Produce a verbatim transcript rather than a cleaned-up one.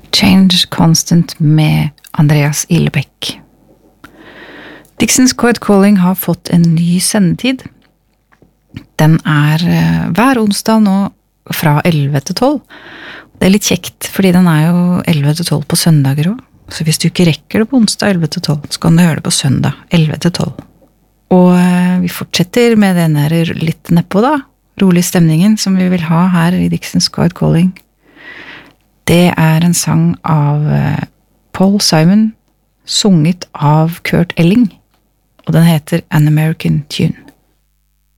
Change Constant med Andreas Illebekk. Dixons Quiet Calling har fått en ny sendetid. Den er hver onsdag nå fra elleve til tolv. Det er litt kjekt, fordi den er jo elleve til tolv på søndager også. Så hvis du ikke rekker det på onsdag elleve til tolv, så kan du høre det på søndag elleve til tolv. Og vi fortsetter med den der litt nedpå da, rolig stemningen som vi vil ha her i Dixons Quiet Calling. Det er en sang av Paul Simon, sunget av Kurt Elling, og den heter An American Tune.